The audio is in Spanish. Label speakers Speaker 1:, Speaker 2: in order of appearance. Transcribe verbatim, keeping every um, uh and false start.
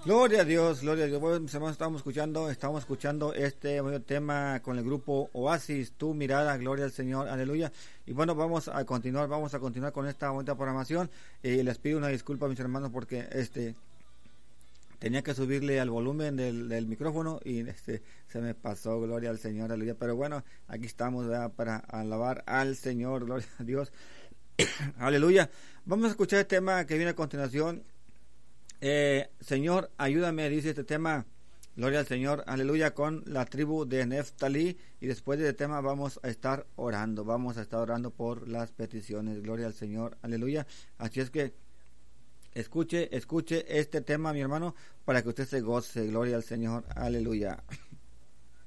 Speaker 1: Gloria a Dios, gloria a Dios. Bueno, mis hermanos, estamos escuchando, estamos escuchando este tema con el grupo Oasis, Tu Mirada, gloria al Señor, aleluya. Y bueno, vamos a continuar, vamos a continuar con esta bonita programación. Eh, les pido una disculpa, mis hermanos, porque este tenía que subirle al volumen del, del micrófono y este se me pasó, gloria al Señor, aleluya. Pero bueno, aquí estamos, ¿verdad?, para alabar al Señor, gloria a Dios, aleluya. Vamos a escuchar el tema que viene a continuación. Eh, Señor, ayúdame, dice este tema, gloria al Señor, aleluya, con la tribu de Neftalí. Y después de este tema vamos a estar orando, vamos a estar orando por las peticiones, gloria al Señor, aleluya. Así es que escuche, escuche este tema, mi hermano, para que usted se goce, gloria al Señor, aleluya.